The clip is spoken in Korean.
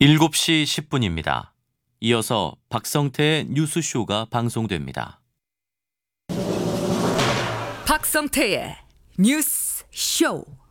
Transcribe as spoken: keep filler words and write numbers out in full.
일곱 시 십 분입니다. 이어서 박성태의 뉴스쇼가 방송됩니다. 박성태의 뉴스 쇼.